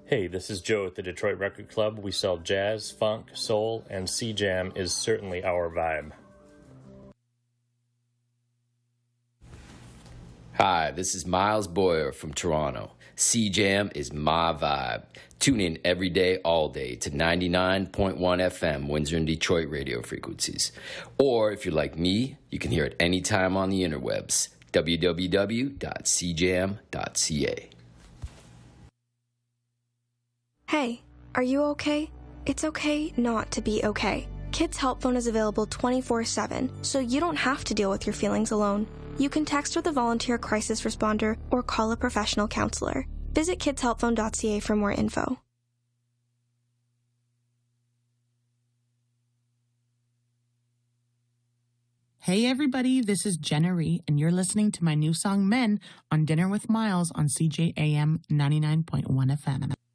Hey, this is Joe at the Detroit Record Club. We sell jazz, funk, soul, and C-Jam is certainly our vibe. Hi, this is Miles Boyer from Toronto. C-Jam is my vibe. Tune in every day, all day to 99.1 FM Windsor and Detroit radio frequencies. Or if you're like me, you can hear it anytime on the interwebs. www.cjam.ca. Hey, are you okay? It's okay not to be okay. Kids Help Phone is available 24/7, so you don't have to deal with your feelings alone. You can text with a volunteer crisis responder or call a professional counselor. Visit kidshelpphone.ca for more info. Hey everybody, this is Jenna Ree, and you're listening to my new song Men on Dinner with Miles on CJAM 99.1 FM.